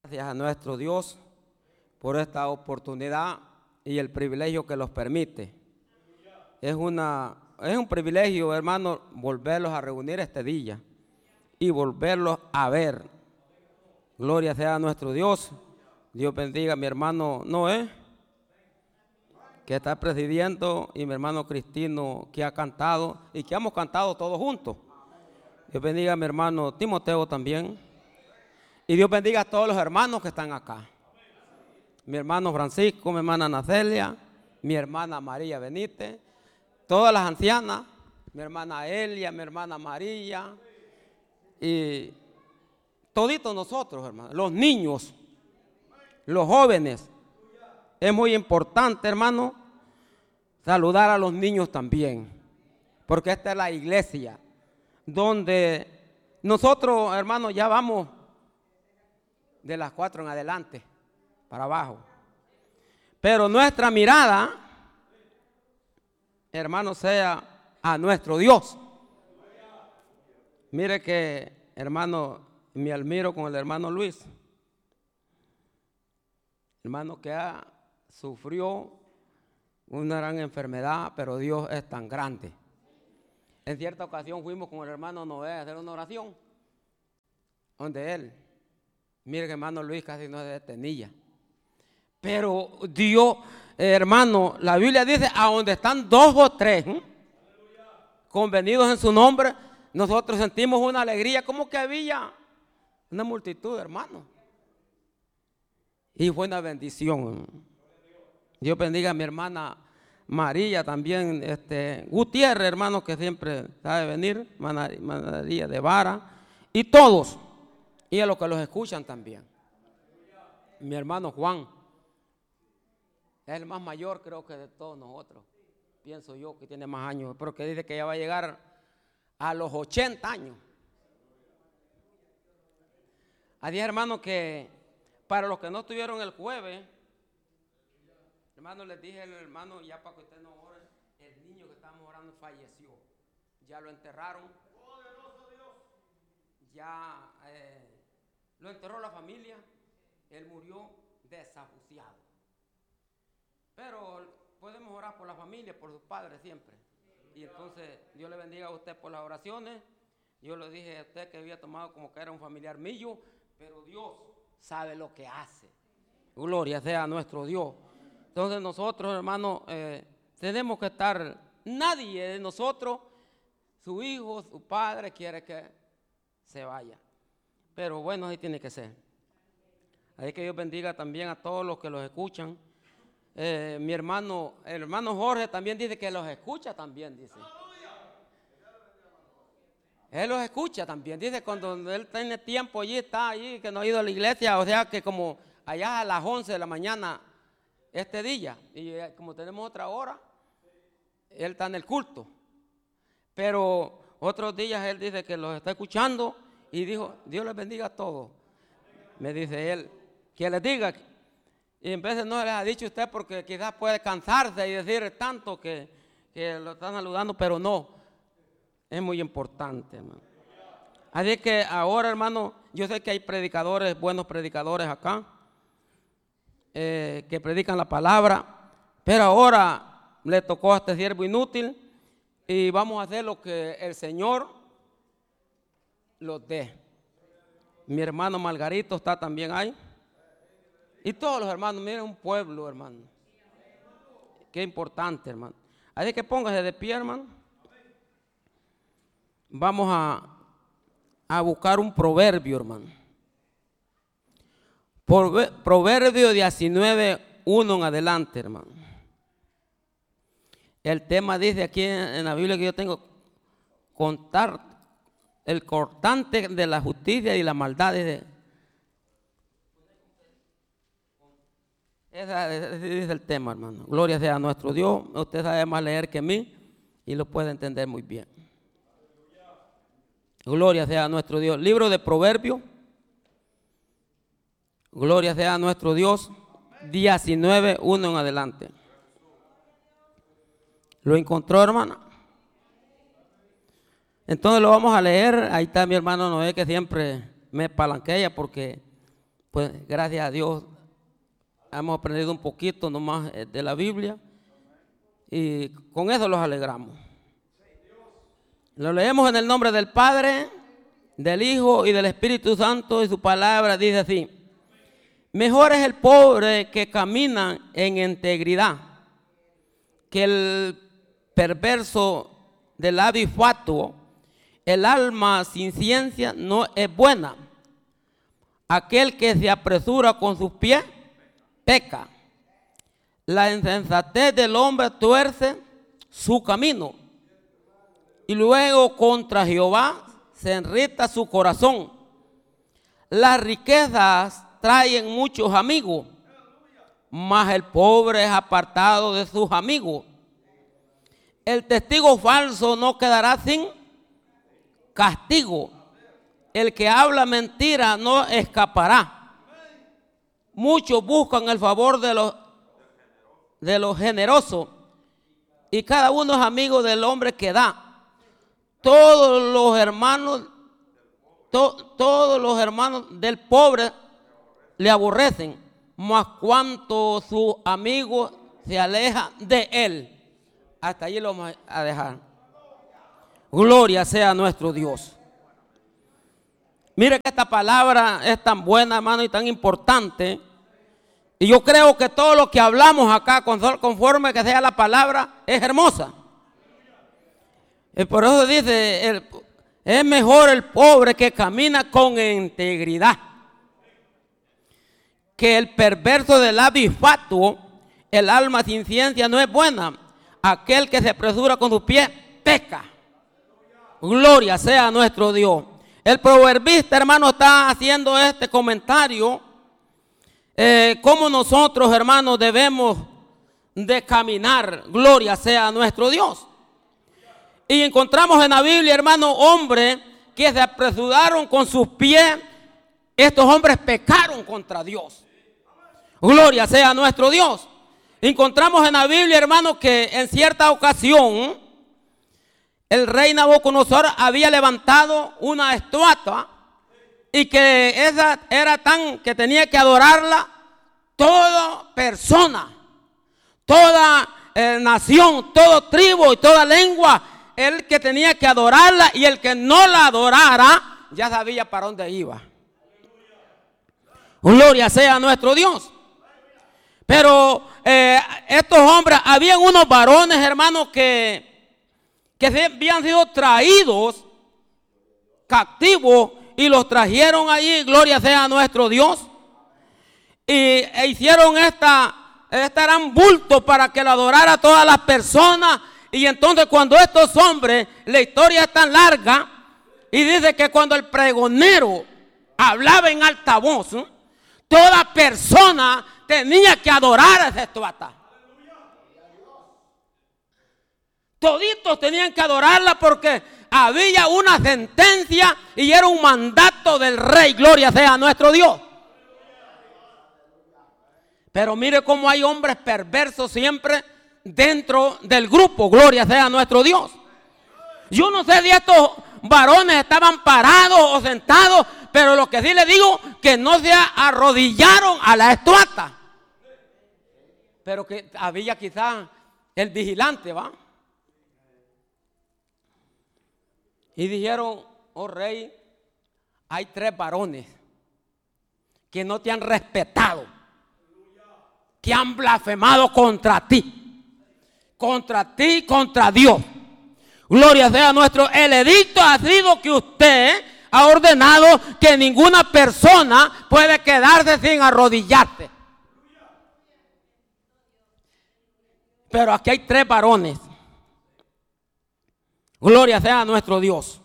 Gracias a nuestro Dios por esta oportunidad y el privilegio que nos permite. Es un privilegio, hermano, volverlos a reunir este día y volverlos a ver. Gloria sea a nuestro Dios. Dios bendiga a mi hermano Noé, que está presidiendo, y mi hermano Cristino, que ha cantado y que hemos cantado todos juntos. Dios bendiga a mi hermano Timoteo también. Y Dios bendiga a todos los hermanos que están acá. Mi hermano Francisco, mi hermana Nacelia, mi hermana María Benítez, todas las ancianas, mi hermana Elia, mi hermana María, y toditos nosotros, hermanos, los niños, los jóvenes. Es muy importante, hermano, saludar a los niños también, porque esta es la iglesia donde nosotros, hermanos, ya vamos de las 4 en adelante para abajo, pero nuestra mirada, hermano, sea a nuestro Dios. Mire que, hermano, me admiro con el hermano Luis, hermano que sufrió una gran enfermedad, pero Dios es tan grande. En cierta ocasión fuimos con el hermano Noé a hacer una oración donde él, mire que hermano Luis casi no se detenía, pero Dios, hermano, la Biblia dice: a donde están 2 o 3 convenidos en su nombre, nosotros sentimos una alegría, como que había una multitud, hermano, y fue una bendición. Dios bendiga a mi hermana María también, Gutiérrez, hermano, que siempre sabe venir, María de Vara, y todos, y a los que los escuchan también. Mi hermano Juan es el más mayor, creo que de todos nosotros, pienso yo, que tiene más años, pero que dice que ya va a llegar a los 80 años. Así es, hermano, que para los que no estuvieron el jueves, hermano, les dije al hermano, ya para que ustedes no oren, el niño que estábamos orando falleció. Ya lo enterraron. Ya lo enterró la familia. Él murió desahuciado. Pero podemos orar por la familia, por sus padres siempre. Y entonces Dios le bendiga a usted por las oraciones. Yo le dije a usted que había tomado como que era un familiar mío, pero Dios sabe lo que hace. Gloria sea a nuestro Dios. Entonces nosotros, hermanos, tenemos que estar, nadie de nosotros, su hijo, su padre, quiere que se vaya. Pero bueno, así tiene que ser. Así que Dios bendiga también a todos los que los escuchan. Mi hermano, el hermano Jorge también dice que los escucha también, dice. Él los escucha también, dice, cuando él tiene tiempo allí, está allí, que no ha ido a la iglesia, o sea que como allá a las 11 de la mañana este día, y como tenemos otra hora, él está en el culto. Pero otros días él dice que los está escuchando y dijo: Dios les bendiga a todos. Me dice él, que les diga, y en vez de no les ha dicho usted porque quizás puede cansarse y decir tanto que lo están saludando, pero no, es muy importante, hermano. Así que ahora, hermano, yo sé que hay predicadores, buenos predicadores acá, que predican la palabra, pero ahora le tocó a este siervo inútil y vamos a hacer lo que el Señor los dé. Mi hermano Margarito está también ahí, y todos los hermanos. Miren, un pueblo, hermano, qué importante, hermano. Así que póngase de pie, hermano. Vamos a buscar un proverbio, hermano. Proverbio 19:1 en adelante, hermano. El tema dice aquí en la Biblia que yo tengo: contar el cortante de la justicia y la maldad. Ese es el tema, hermano. Gloria sea a nuestro Dios. Usted sabe más leer que mí y lo puede entender muy bien. Gloria sea a nuestro Dios. Libro de Proverbios. Gloria sea a nuestro Dios. 19:1 en adelante. ¿Lo encontró, hermana? Entonces lo vamos a leer. Ahí está mi hermano Noé, que siempre me palanquea porque pues gracias a Dios hemos aprendido un poquito nomás de la Biblia y con eso los alegramos. Lo leemos en el nombre del Padre, del Hijo y del Espíritu Santo, y su palabra dice así: mejor es el pobre que camina en integridad que el perverso de labio fatuo. El alma sin ciencia no es buena. Aquel que se apresura con sus pies peca. La insensatez del hombre tuerce su camino, y luego contra Jehová se irrita su corazón. Las riquezas traen muchos amigos, mas el pobre es apartado de sus amigos. El testigo falso no quedará sin castigo. El que habla mentira no escapará. Muchos buscan el favor de los generosos, y cada uno es amigo del hombre que da. Todos los hermanos del pobre le aborrecen, mas cuanto sus amigos se alejan de él. Hasta allí lo vamos a dejar. Gloria sea a nuestro Dios. Mire que esta palabra es tan buena, hermano, y tan importante. Y yo creo que todo lo que hablamos acá, conforme que sea la palabra, es hermosa. Y por eso dice, es mejor el pobre que camina con integridad que el perverso del labio fatuo. El alma sin ciencia no es buena. Aquel que se apresura con sus pies peca. Gloria sea a nuestro Dios. El proverbista, hermano, está haciendo este comentario. Cómo nosotros, hermanos, debemos de caminar. Gloria sea a nuestro Dios. Y encontramos en la Biblia, hermano, hombres que se apresuraron con sus pies. Estos hombres pecaron contra Dios. Gloria sea a nuestro Dios. Encontramos en la Biblia, hermano, que en cierta ocasión el rey Nabucodonosor había levantado una estatua, y que esa era tan que tenía que adorarla toda persona, toda nación, todo tribu y toda lengua. El que tenía que adorarla, y el que no la adorara ya sabía para dónde iba. Gloria sea a nuestro Dios. Pero estos hombres, habían unos varones, hermanos, que habían sido traídos captivos y los trajeron allí. Gloria sea a nuestro Dios. E hicieron este gran bulto para que la adorara todas las personas. Y entonces, cuando estos hombres, la historia es tan larga, y dice que cuando el pregonero hablaba en alta voz, toda persona tenía que adorar a esa estatua. Toditos tenían que adorarla, porque había una sentencia y era un mandato del rey. Gloria sea a nuestro Dios. Pero mire cómo hay hombres perversos siempre dentro del grupo. Gloria sea a nuestro Dios. Yo no sé si estos varones estaban parados o sentados, pero lo que sí les digo, que no se arrodillaron a la estatua, pero que había quizás el vigilante, ¿va? Y dijeron: oh rey, hay 3 varones que no te han respetado, que han blasfemado contra ti, contra Dios. Gloria sea a nuestro. El edicto ha sido que usted ha ordenado que ninguna persona puede quedarse sin arrodillarse. Pero aquí hay 3 varones. Gloria sea a nuestro Dios.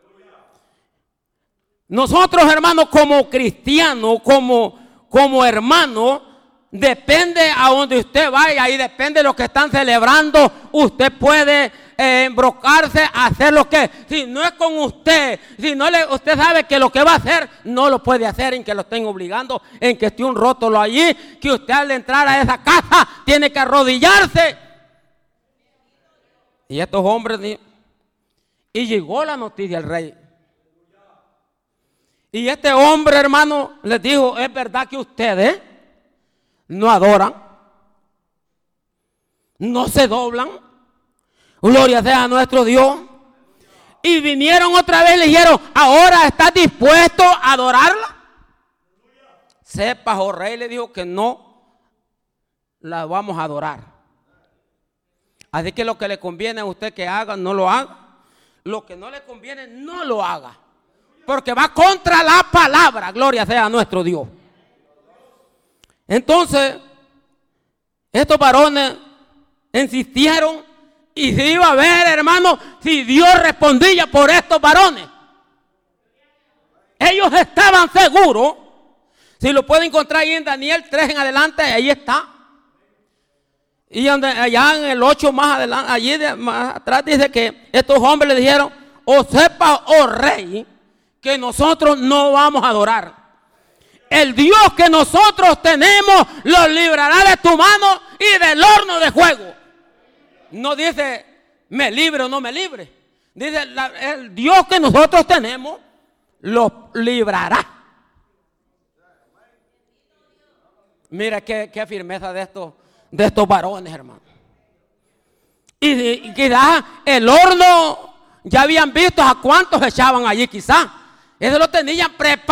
Nosotros, hermanos, como cristianos, como hermanos, depende a donde usted vaya, y depende de lo que están celebrando. Usted puede embrocarse, hacer lo que, si no es con usted, si no usted sabe que lo que va a hacer no lo puede hacer, en que lo estén obligando, en que esté un rótulo allí, que usted al entrar a esa casa tiene que arrodillarse. Y estos hombres, y llegó la noticia al rey. Y este hombre, hermano, les dijo, es verdad que ustedes no adoran, no se doblan, gloria sea a nuestro Dios. Y vinieron otra vez y le dijeron, ahora estás dispuesto a adorarla. Sepa, oh rey, le dijo que no la vamos a adorar. Así que lo que le conviene a usted que haga, no lo haga. Lo que no le conviene, no lo haga. Porque va contra la palabra, gloria sea a nuestro Dios. Entonces, estos varones insistieron y se iba a ver, hermano, si Dios respondía por estos varones. Ellos estaban seguros. Si lo pueden encontrar ahí en Daniel 3 en adelante, ahí está. Y allá en el 8 más adelante, allí más atrás dice que estos hombres le dijeron, o sepa, oh rey, que nosotros no vamos a adorar. El Dios que nosotros tenemos los librará de tu mano y del horno de fuego. No dice me libre o no me libre. Dice el Dios que nosotros tenemos los librará. Mira qué firmeza de estos varones, hermano. Y quizás el horno ya habían visto a cuántos echaban allí, quizás. Eso lo tenían preparado.